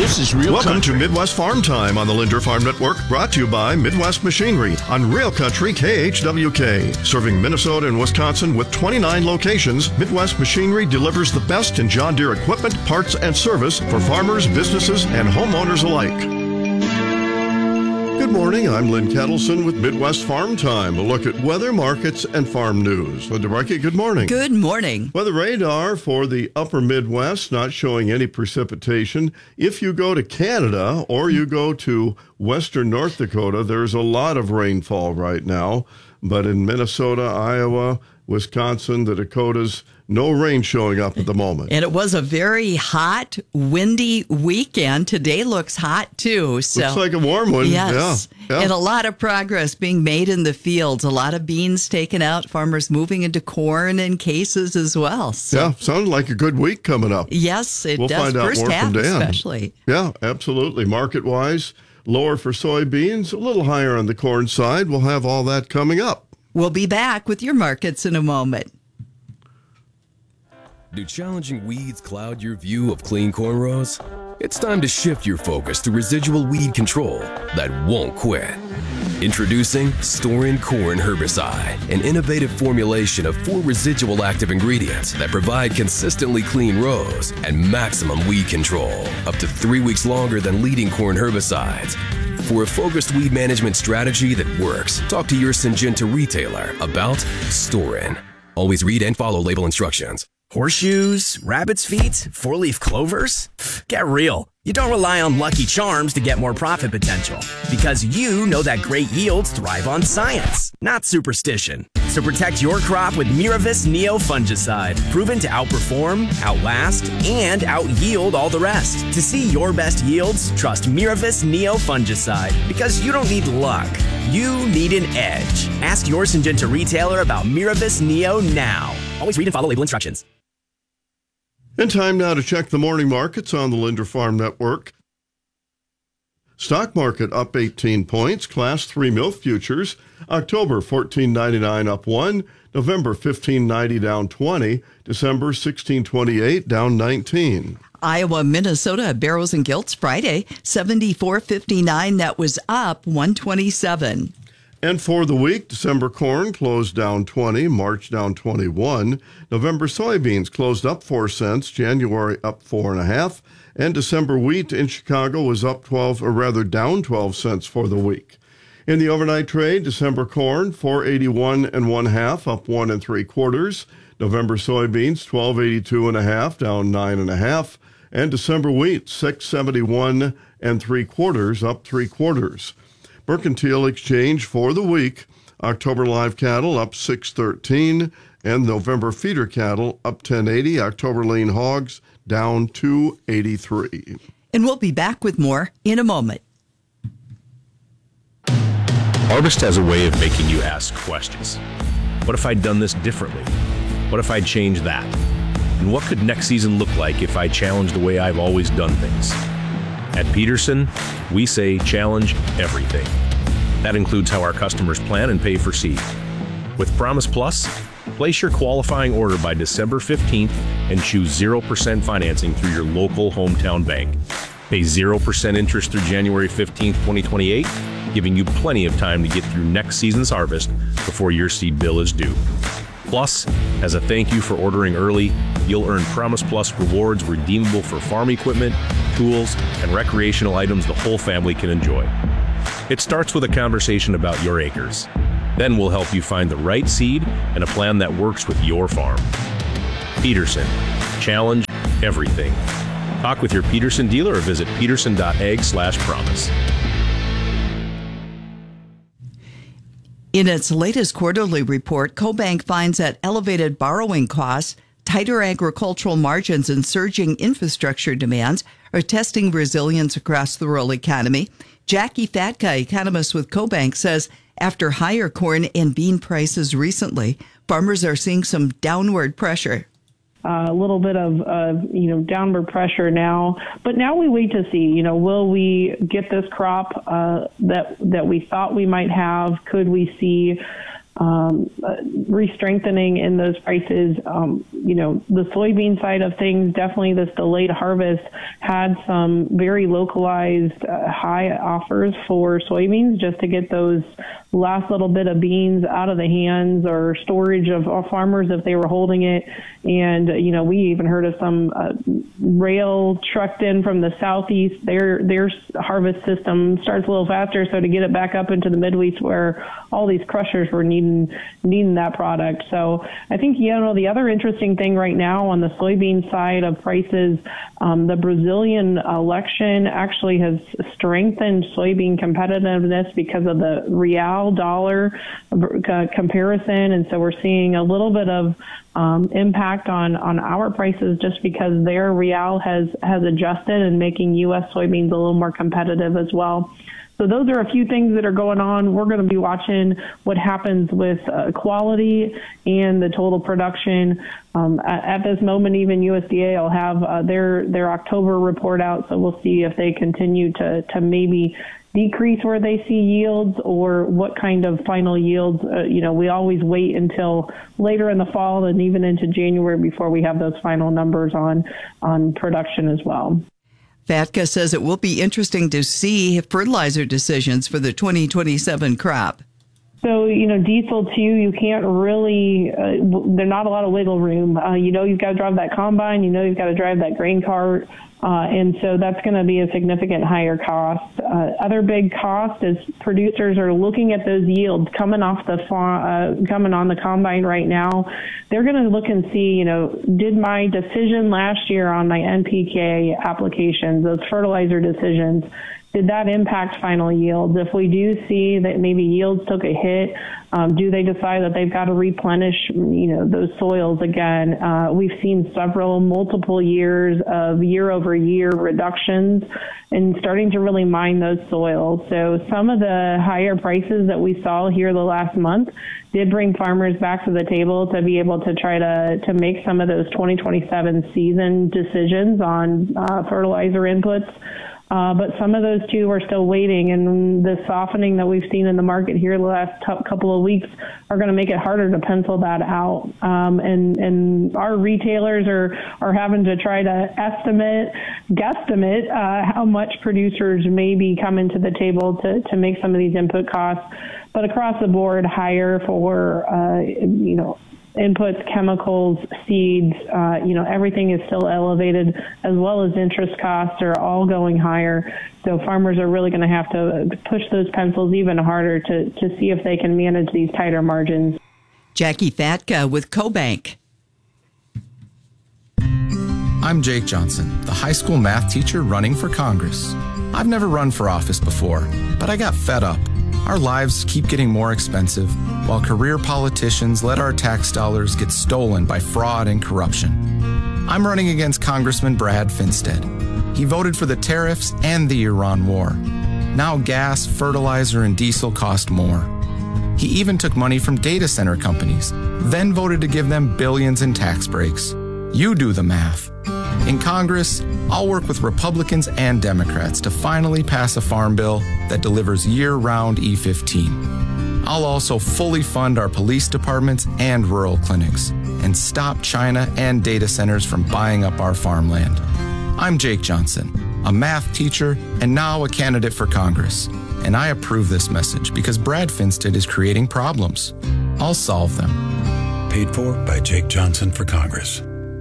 This is Real Welcome Country. to Midwest Farm Time on the Linder Farm Network, brought to you by Midwest Machinery on Real Country KHWK. Serving Minnesota and Wisconsin with 29 locations, Midwest Machinery delivers the best in John Deere equipment, parts, and service for farmers, businesses, and homeowners alike. Good morning, I'm Lynn Kettleson with Midwest Farm Time. A look at weather, markets, and farm news. Linda Breike, good morning. Good morning. Weather radar for the upper Midwest, not showing any precipitation. If you go to Canada or you go to western North Dakota, there's a lot of rainfall right now. But in Minnesota, Iowa, Wisconsin, the Dakotas, no rain showing up at the moment. And it was a very hot, windy weekend. Today looks hot, too. So, looks like a warm one. Yes. Yeah. And a lot of progress being made in the fields. A lot of beans taken out, farmers moving into corn in cases as well. So, yeah, sounds like a good week coming up. Yes, it We'll does. find out First more half from Dan. especially. Yeah, absolutely. Market-wise, lower for soybeans, a little higher on the corn side. We'll have all that coming up. We'll be back with your markets in a moment. Do challenging weeds cloud your view of clean cornrows? It's time to shift your focus to residual weed control that won't quit. Introducing Storin Corn Herbicide, an innovative formulation of 4 residual active ingredients that provide consistently clean rows and maximum weed control, up to 3 weeks longer than leading corn herbicides. For a focused weed management strategy that works, talk to your Syngenta retailer about Storin. Always read and follow label instructions. Horseshoes, rabbit's feet, 4-leaf clovers? Get real. You don't rely on Lucky Charms to get more profit potential because you know that great yields thrive on science, not superstition. So protect your crop with Miravis Neo Fungicide, proven to outperform, outlast, and out-yield all the rest. To see your best yields, trust Miravis Neo Fungicide because you don't need luck. You need an edge. Ask your Syngenta retailer about Miravis Neo now. Always read and follow label instructions. And time now to check the morning markets on the Linder Farm Network. Stock market up 18 points. Class 3 milk futures, October 14.99 up 1, November 15.90 down 20, December 16.28 down 19. Iowa, Minnesota, barrels and gilts Friday, 74.59. That was up 127. And for the week, December corn closed down 20, March down 21. November soybeans closed up 4 cents, January up 4.5, and December wheat in Chicago was up 12, or rather down 12 cents for the week. In the overnight trade, December corn 4.81 1/2, up 1 3/4. November soybeans 12.82 1/2, down 9 1/2, and December wheat 6.71 3/4, up 3/4. Mercantile exchange for the week, October live cattle up 6.13 and November feeder cattle up 10.80. October lean hogs down 2.83. And we'll be back with more in a moment. Harvest has a way of making you ask questions. What if I'd done this differently? What if I'd changed that? And what could next season look like if I challenged the way I've always done things? At Peterson, we say challenge everything. That includes how our customers plan and pay for seed. With Promise Plus, place your qualifying order by December 15th and choose 0% financing through your local hometown bank. Pay 0% interest through January 15th, 2028, giving you plenty of time to get through next season's harvest before your seed bill is due. Plus, as a thank you for ordering early, you'll earn Promise Plus rewards redeemable for farm equipment, tools, and recreational items the whole family can enjoy. It starts with a conversation about your acres. Then we'll help you find the right seed and a plan that works with your farm. Peterson, challenge everything. Talk with your Peterson dealer or visit peterson.ag/promise. In its latest quarterly report, CoBank finds that elevated borrowing costs, tighter agricultural margins, and surging infrastructure demands are testing resilience across the rural economy. Jackie Fatka, economist with CoBank, says after higher corn and bean prices recently, farmers are seeing some downward pressure. A little bit of downward pressure now, but now we wait to see. Will we get this crop that we thought we might have? Could we see re-strengthening in those prices. The soybean side of things, definitely this delayed harvest had some very localized high offers for soybeans just to get those last little bit of beans out of the hands or storage of farmers if they were holding it. And, we even heard of some rail trucked in from the southeast. Their harvest system starts a little faster, so to get it back up into the Midwest where all these crushers were needing that product. So I think, the other interesting thing right now on the soybean side of prices, the Brazilian election actually has strengthened soybean competitiveness because of the real dollar comparison. And so we're seeing a little bit of impact on our prices just because their real has adjusted and making U.S. soybeans a little more competitive as well. So those are a few things that are going on. We're going to be watching what happens with quality and the total production. At this moment, even USDA will have their October report out, so we'll see if they continue to maybe decrease where they see yields or what kind of final yields. We always wait until later in the fall and even into January before we have those final numbers on production as well. FATCA says it will be interesting to see fertilizer decisions for the 2027 crop. So, diesel too, you can't really, there's not a lot of wiggle room. You've got to drive that combine, you've got to drive that grain cart. And so that's going to be a significant higher cost. Other big cost is producers are looking at those yields coming off the coming on the combine right now. They're going to look and see, did my decision last year on my NPK applications, those fertilizer decisions, did that impact final yields? If we do see that maybe yields took a hit, do they decide that they've got to replenish, those soils again? We've seen multiple years of year-over-year reductions and starting to really mine those soils. So some of the higher prices that we saw here the last month did bring farmers back to the table to be able to try to make some of those 2027 season decisions on fertilizer inputs. But some of those too are still waiting, and the softening that we've seen in the market here the last couple of weeks are going to make it harder to pencil that out. And our retailers are having to try to guesstimate how much producers may be coming to the table to make some of these input costs. But across the board, higher for inputs, chemicals, seeds, everything is still elevated, as well as interest costs are all going higher. So farmers are really going to have to push those pencils even harder to see if they can manage these tighter margins. Jackie Fatka with CoBank. I'm Jake Johnson, the high school math teacher running for Congress. I've never run for office before, but I got fed up. Our lives keep getting more expensive, while career politicians let our tax dollars get stolen by fraud and corruption. I'm running against Congressman Brad Finstead. He voted for the tariffs and the Iran war. Now gas, fertilizer, and diesel cost more. He even took money from data center companies, then voted to give them billions in tax breaks. You do the math. In Congress, I'll work with Republicans and Democrats to finally pass a farm bill that delivers year-round E15. I'll also fully fund our police departments and rural clinics and stop China and data centers from buying up our farmland. I'm Jake Johnson, a math teacher and now a candidate for Congress. And I approve this message because Brad Finstead is creating problems. I'll solve them. Paid for by Jake Johnson for Congress.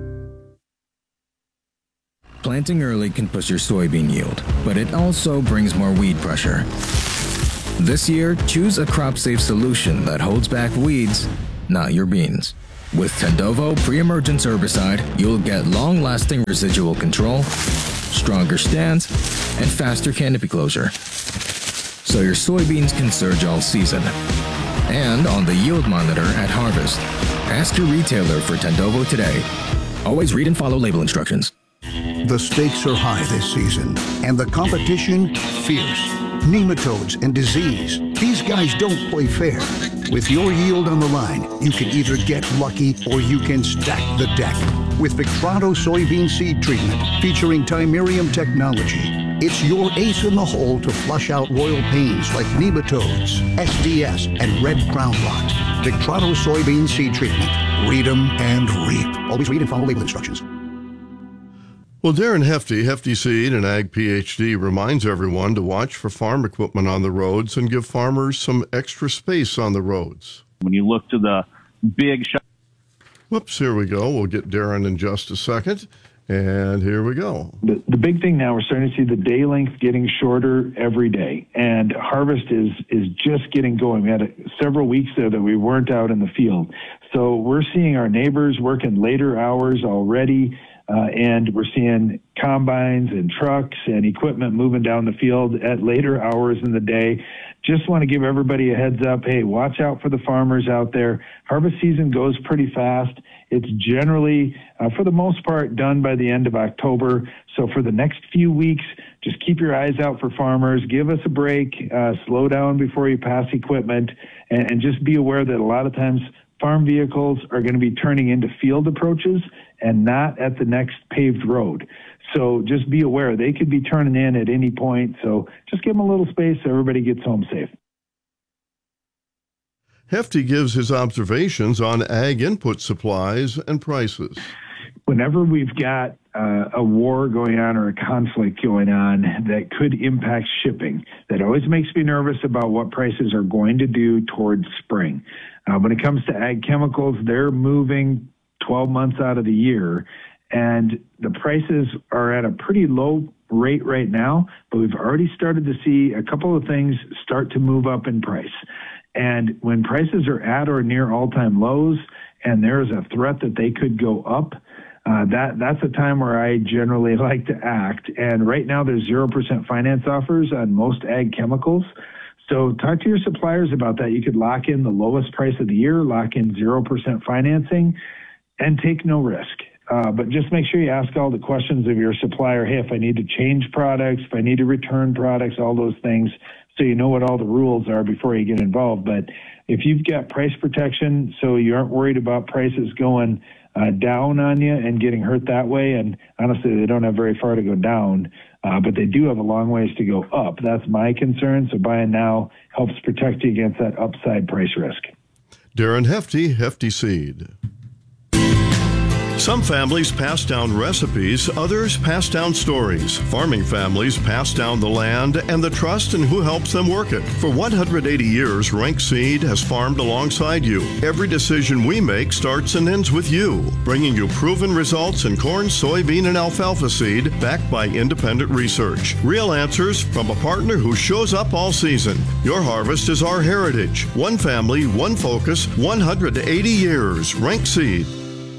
Planting early can push your soybean yield, but it also brings more weed pressure. This year, choose a crop-safe solution that holds back weeds, not your beans. With Tendovo pre-emergence herbicide, you'll get long-lasting residual control, stronger stands, and faster canopy closure. So your soybeans can surge all season. And on the yield monitor at harvest, ask your retailer for Tendovo today. Always read and follow label instructions. The stakes are high this season, and the competition fierce. Nematodes and disease. These guys don't play fair. With your yield on the line, you can either get lucky or you can stack the deck. With Victrano soybean seed treatment featuring Timerium technology, It's your ace in the hole to flush out royal pains like nematodes, SDS, and red crown blotch. Victrano soybean seed treatment. Read 'em and reap. Always read and follow label instructions. Well, Darren Hefty Seed and Ag PhD reminds everyone to watch for farm equipment on the roads and give farmers some extra space on the roads. When you look to the big Whoops, here we go. We'll get Darren in just a second. And here we go. The big thing now, we're starting to see the day length getting shorter every day, and harvest is just getting going. We had several weeks there that we weren't out in the field. So we're seeing our neighbors working later hours already, and we're seeing combines and trucks and equipment moving down the field at later hours in the day. Just want to give everybody a heads up. Hey, watch out for the farmers out there. Harvest season goes pretty fast. It's generally, for the most part, done by the end of October. So for the next few weeks, just keep your eyes out for farmers. Give us a break. Slow down before you pass equipment. And just be aware that a lot of times farm vehicles are going to be turning into field approaches and not at the next paved road. So just be aware they could be turning in at any point. So just give them a little space so everybody gets home safe. Hefty gives his observations on ag input supplies and prices. Whenever we've got a war going on or a conflict going on that could impact shipping, that always makes me nervous about what prices are going to do towards spring. When it comes to ag chemicals, they're moving 12 months out of the year, and the prices are at a pretty low rate right now, but we've already started to see a couple of things start to move up in price. And when prices are at or near all-time lows and there's a threat that they could go up, that's a time where I generally like to act. And right now there's 0% finance offers on most ag chemicals. So talk to your suppliers about that. You could lock in the lowest price of the year, lock in 0% financing, and take no risk. But just make sure you ask all the questions of your supplier. Hey, if I need to change products, if I need to return products, all those things, so you know what all the rules are before you get involved. But if you've got price protection, so you aren't worried about prices going down on you and getting hurt that way, and honestly, they don't have very far to go down, but they do have a long ways to go up. That's my concern. So buying now helps protect you against that upside price risk. Darren Hefty Seed. Some families pass down recipes, others pass down stories. Farming families pass down the land and the trust in who helps them work it. For 180 years, Rank Seed has farmed alongside you. Every decision we make starts and ends with you, bringing you proven results in corn, soybean, and alfalfa seed backed by independent research. Real answers from a partner who shows up all season. Your harvest is our heritage. One family, one focus, 180 years. Rank Seed.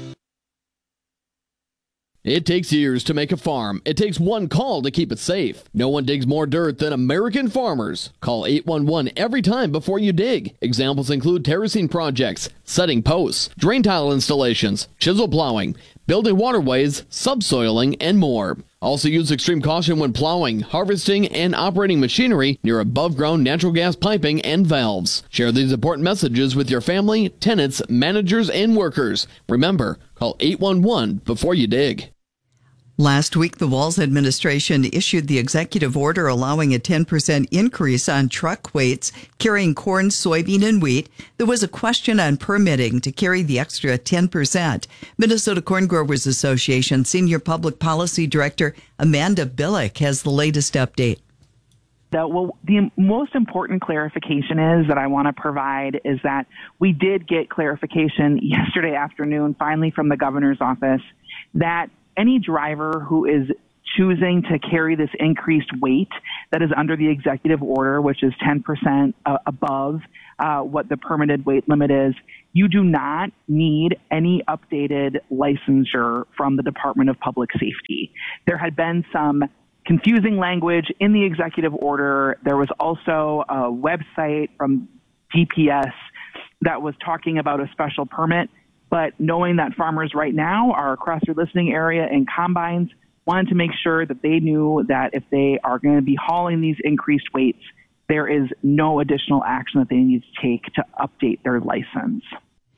It takes years to make a farm. It takes one call to keep it safe. No one digs more dirt than American farmers. Call 811 every time before you dig. Examples include terracing projects, setting posts, drain tile installations, chisel plowing, building waterways, subsoiling, and more. Also use extreme caution when plowing, harvesting, and operating machinery near above-ground natural gas piping and valves. Share these important messages with your family, tenants, managers, and workers. Remember, call 811 before you dig. Last week, the Walz administration issued the executive order allowing a 10% increase on truck weights carrying corn, soybean, and wheat. There was a question on permitting to carry the extra 10%. Minnesota Corn Growers Association Senior Public Policy Director Amanda Billick has the latest update. The most important clarification is that I want to provide is that we did get clarification yesterday afternoon, finally from the governor's office, that any driver who is choosing to carry this increased weight that is under the executive order, which is 10% above what the permitted weight limit is, you do not need any updated licensure from the Department of Public Safety. There had been some confusing language in the executive order. There was also a website from DPS that was talking about a special permit. But knowing that farmers right now are across your listening area and combines, wanted to make sure that they knew that if they are going to be hauling these increased weights, there is no additional action that they need to take to update their license.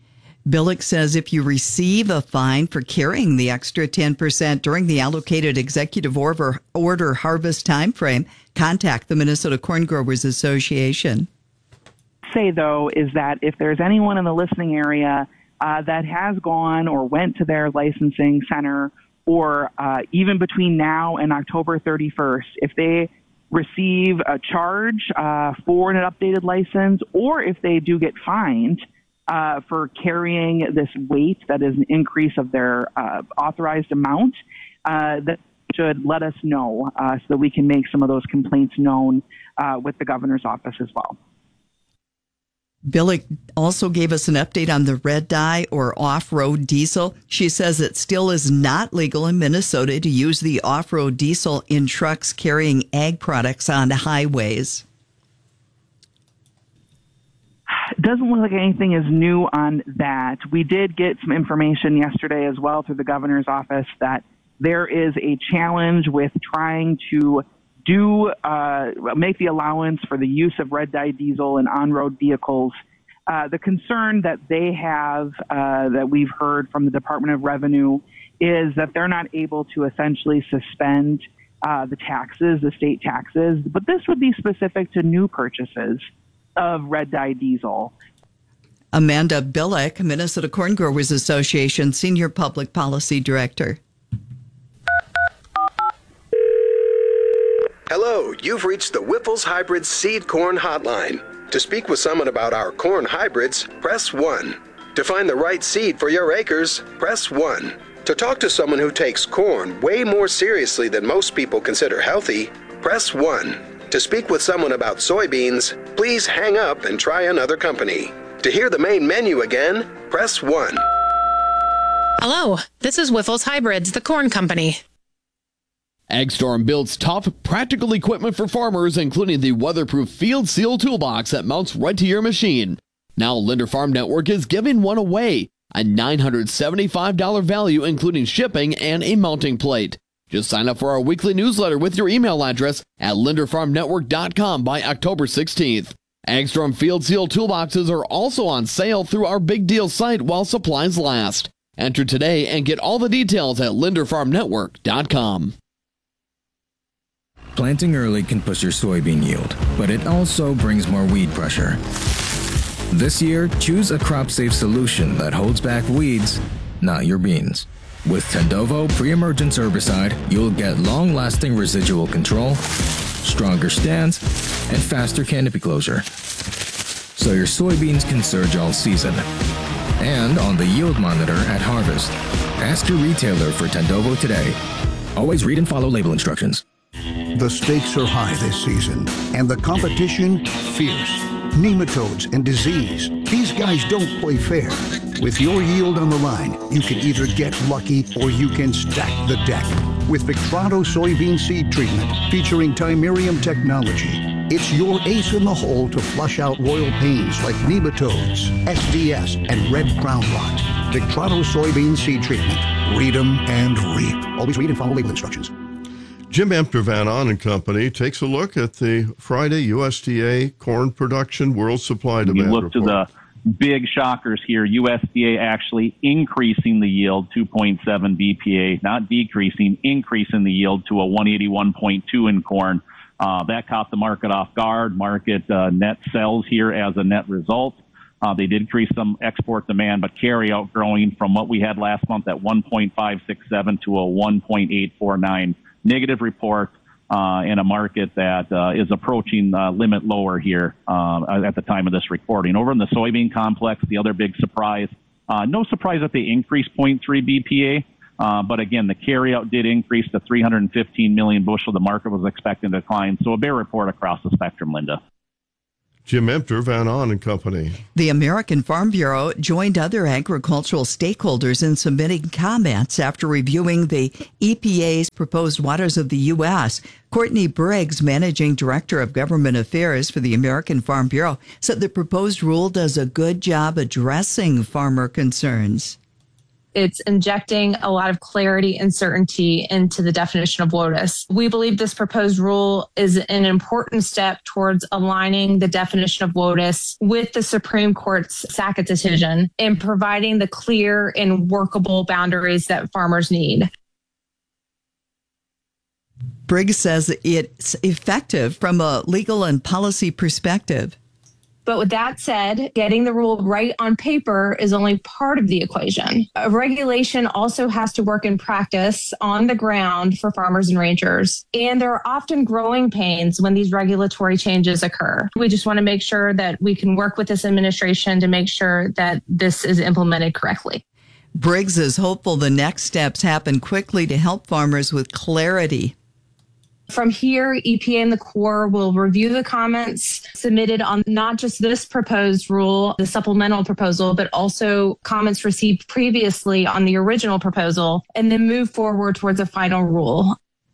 Billick says if you receive a fine for carrying the extra 10% during the allocated executive order harvest timeframe, contact the Minnesota Corn Growers Association. Say, though, is that if there's anyone in the listening area that has gone or went to their licensing center or even between now and October 31st, if they receive a charge for an updated license, or if they do get fined for carrying this weight that is an increase of their authorized amount, that should let us know so that we can make some of those complaints known with the governor's office as well. Billick also gave us an update on the red dye or off-road diesel. She says it still is not legal in Minnesota to use the off-road diesel in trucks carrying ag products on highways. It doesn't look like anything is new on that. We did get some information yesterday as well through the governor's office that there is a challenge with trying to make the allowance for the use of red dye diesel in on-road vehicles. The concern that they have, that we've heard from the Department of Revenue, is that they're not able to essentially suspend the taxes, the state taxes, but this would be specific to new purchases of red dye diesel. Amanda Billick, Minnesota Corn Growers Association Senior Public Policy Director. Hello, you've reached the Wyffels Hybrid Seed Corn Hotline. To speak with someone about our corn hybrids, press 1. To find the right seed for your acres, press 1. To talk to someone who takes corn way more seriously than most people consider healthy, press 1. To speak with someone about soybeans, please hang up and try another company. To hear the main menu again, press 1. Hello, this is Wyffels Hybrids, the corn company. AgStorm builds top practical equipment for farmers, including the weatherproof Field Seal toolbox that mounts right to your machine. Now Linder Farm Network is giving one away, a $975 value including shipping and a mounting plate. Just sign up for our weekly newsletter with your email address at linderfarmnetwork.com by October 16th. AgStorm Field Seal toolboxes are also on sale through our Big Deal site while supplies last. Enter today and get all the details at linderfarmnetwork.com. Planting early can push your soybean yield, but it also brings more weed pressure. This year, choose a crop-safe solution that holds back weeds, not your beans. With Tendovo pre-emergence herbicide, you'll get long-lasting residual control, stronger stands, and faster canopy closure. So your soybeans can surge all season. And on the yield monitor at harvest, ask your retailer for Tendovo today. Always read and follow label instructions. The stakes are high this season, and the competition fierce. Nematodes and disease. These guys don't play fair. With your yield on the line, you can either get lucky or you can stack the deck. With Victrano soybean seed treatment featuring Timerium technology, it's your ace in the hole to flush out royal pains like nematodes, SDS, and red crown rot. Victrano soybean seed treatment. Read them and reap. Always read and follow label instructions. Jim Emter Van On and Company takes a look at the Friday USDA corn production world supply demand You look report. to the big shockers here. USDA actually increasing the yield 2.7 BPA, not decreasing, increasing the yield to a 181.2 in corn. That caught the market off guard. Market net sells here as a net result. They did increase some export demand, but carry out growing from what we had last month at 1.567 to a 1.849. Negative report in a market that is approaching limit lower here at the time of this recording. Over in the soybean complex, the other big surprise, no surprise that they increased 0.3 BPA, but again, the carryout did increase to 315 million bushel. The market was expecting a decline, so a bear report across the spectrum, Linda. Jim Emter Van On and Company. The American Farm Bureau joined other agricultural stakeholders in submitting comments after reviewing the EPA's proposed waters of the U.S. Courtney Briggs, Managing Director of Government Affairs for the American Farm Bureau, said the proposed rule does a good job addressing farmer concerns. it's injecting a lot of clarity and certainty into the definition of WOTUS. We believe this proposed rule is an important step towards aligning the definition of WOTUS with the Supreme Court's Sackett decision and providing the clear and workable boundaries that farmers need. Briggs says it's effective from a legal and policy perspective. But with that said, getting the rule right on paper is only part of the equation. A regulation also has to work in practice on the ground for farmers and ranchers. And there are often growing pains when these regulatory changes occur. We just want to make sure that we can work with this administration to make sure that this is implemented correctly. Briggs is hopeful the next steps happen quickly to help farmers with clarity. From here, EPA and the Corps will review the comments submitted on not just this proposed rule, the supplemental proposal, but also comments received previously on the original proposal, and then move forward towards a final rule.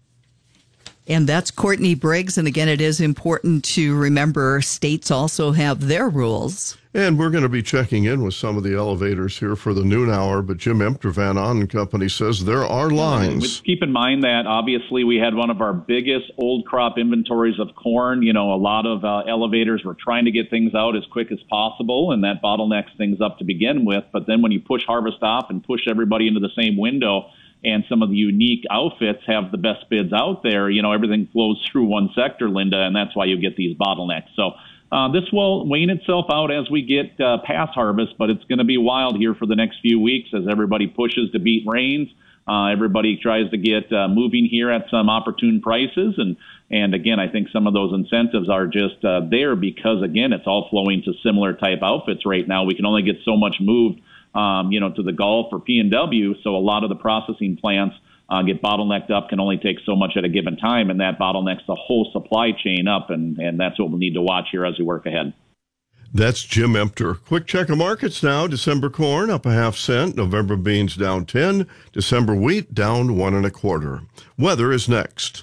And that's Courtney Briggs. And again, it is important to remember states also have their rules. And we're going to be checking in with some of the elevators here for the noon hour, but Jim Emter, Van On Company says there are lines. Keep in mind that obviously we had one of our biggest old crop inventories of corn. You know, a lot of elevators were trying to get things out as quick as possible, and that bottlenecks things up to begin with. But then when you push harvest off and push everybody into the same window, and some of the unique outfits have the best bids out there, you know, everything flows through one sector, Linda, and that's why you get these bottlenecks. So this will wane itself out as we get past harvest, but it's going to be wild here for the next few weeks as everybody pushes to beat rains. Everybody tries to get moving here at some opportune prices. And again, I think some of those incentives are just there because, again, it's all flowing to similar type outfits right now. We can only get so much moved, to the Gulf or P&W. So a lot of the processing plants get bottlenecked up, can only take so much at a given time, and that bottlenecks the whole supply chain up, and that's what we'll need to watch here as we work ahead. That's Jim Emter. Quick check of markets now. December corn up 0.5 cents. November beans down 10. December wheat down 1 1/4. Weather is next.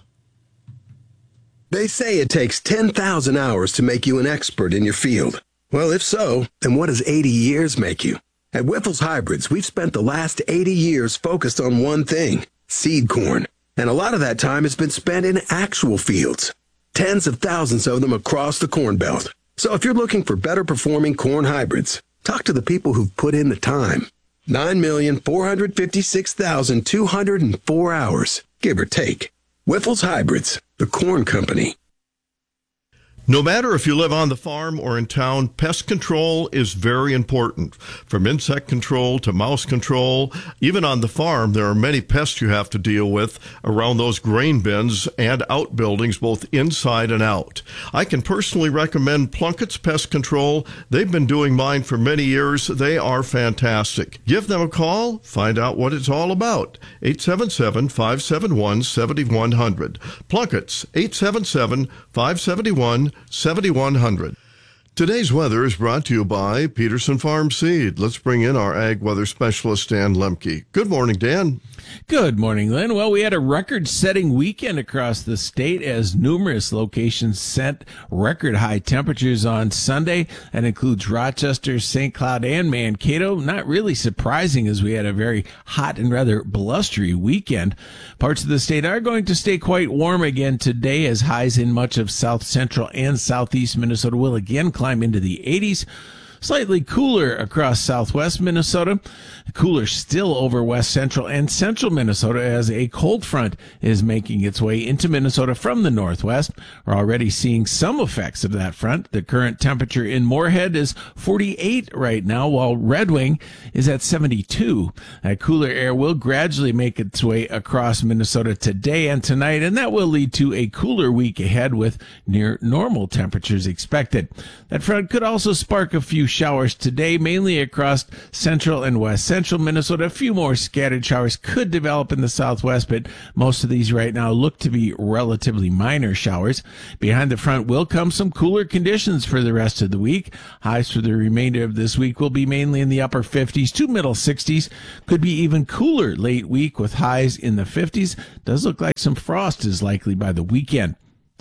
They say it takes 10,000 hours to make you an expert in your field. Well, if so, then what does 80 years make you? At Wyffels Hybrids, we've spent the last 80 years focused on one thing: seed corn. And a lot of that time has been spent in actual fields. Tens of thousands of them across the Corn Belt. So if you're looking for better performing corn hybrids, talk to the people who've put in the time. 9,456,204 hours, give or take. Wyffels Hybrids, the corn company. No matter if you live on the farm or in town, pest control is very important. From insect control to mouse control, even on the farm, there are many pests you have to deal with around those grain bins and outbuildings, both inside and out. I can personally recommend Plunkett's Pest Control. They've been doing mine for many years. They are fantastic. Give them a call. Find out what it's all about. 877-571-7100. Plunkett's, 877-571-7100. 7100. Today's weather is brought to you by Peterson Farm Seed. Let's bring in our ag weather specialist, Dan Lemke. Good morning, Dan. Good morning, Lynn. Well, we had a record-setting weekend across the state as numerous locations set record-high temperatures on Sunday. That includes Rochester, St. Cloud, and Mankato. Not really surprising as we had a very hot and rather blustery weekend. Parts of the state are going to stay quite warm again today as highs in much of south central and southeast Minnesota will again climb into the 80s. Slightly cooler across southwest Minnesota, cooler still over west central and central Minnesota as a cold front is making its way into Minnesota from the northwest. We're already seeing some effects of that front. The current temperature in Moorhead is 48 right now, while Red Wing is at 72. That cooler air will gradually make its way across Minnesota today and tonight, and that will lead to a cooler week ahead with near normal temperatures expected. That front could also spark a few showers today, mainly across central and west central Minnesota. A few more scattered showers could develop in the southwest, but most of these right now look to be relatively minor showers. Behind the front will come some cooler conditions for the rest of the week. Highs for the remainder of this week will be mainly in the upper 50s to middle 60s. Could be even cooler late week with highs in the 50s. Does look like some frost is likely by the weekend.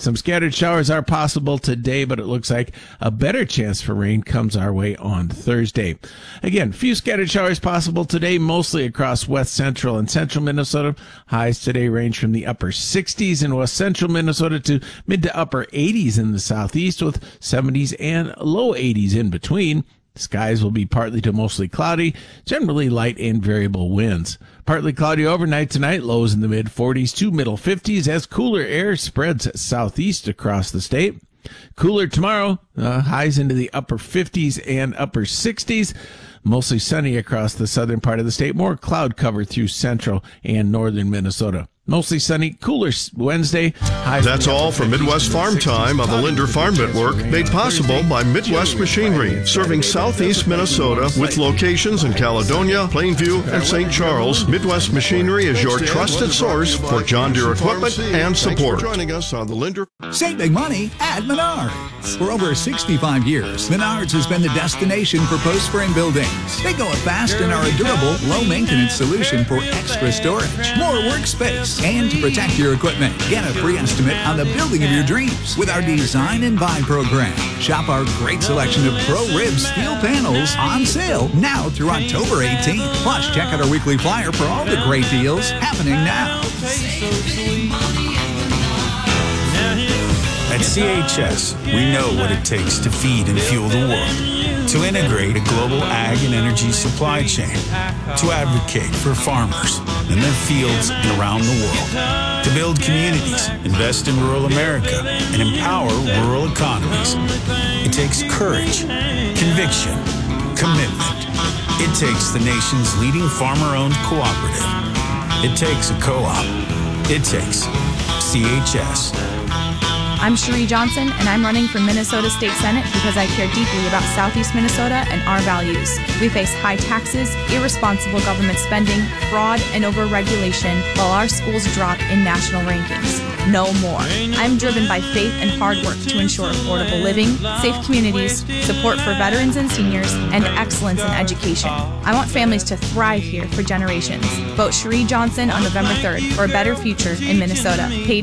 Some scattered showers are possible today, but it looks like a better chance for rain comes our way on Thursday. Again, few scattered showers possible today, mostly across west central and central Minnesota. Highs today range from the upper 60s in west central Minnesota to mid to upper 80s in the southeast, with 70s and low 80s in between. Skies will be partly to mostly cloudy, generally light and variable winds. Partly cloudy overnight tonight, lows in the mid-40s to middle 50s as cooler air spreads southeast across the state. Cooler tomorrow, highs into the upper 50s and upper 60s. Mostly sunny across the southern part of the state, more cloud cover through central and northern Minnesota. Mostly sunny, cooler Wednesday. That's all for Midwest Farm Time on the Linder Farm Network, made possible by Midwest Machinery, serving southeast Minnesota with locations in Caledonia, Plainview, and St. Charles. Midwest Machinery is your trusted source for John Deere equipment and support. Joining us on the Linder. Save big money at Menards. For over 65 years, Menards has been the destination for post-spring buildings. They go fast and are a durable, low-maintenance solution for extra storage, more workspace, and to protect your equipment. Get a free estimate on the building of your dreams with our Design and Buy program. Shop our great selection of Pro Rib steel panels on sale now through October 18th. Plus, check out our weekly flyer for all the great deals happening now. At CHS, we know what it takes to feed and fuel the world, to integrate a global ag and energy supply chain, to advocate for farmers in their fields and around the world, to build communities, invest in rural America, and empower rural economies. It takes courage, conviction, commitment. It takes the nation's leading farmer-owned cooperative. It takes a co-op. It takes CHS. I'm Cherie Johnson, and I'm running for Minnesota State Senate because I care deeply about Southeast Minnesota and our values. We face high taxes, irresponsible government spending, fraud, and overregulation, while our schools drop in national rankings. No more. I'm driven by faith and hard work to ensure affordable living, safe communities, support for veterans and seniors, and excellence in education. I want families to thrive here for generations. Vote Cherie Johnson on November 3rd for a better future in Minnesota. Paid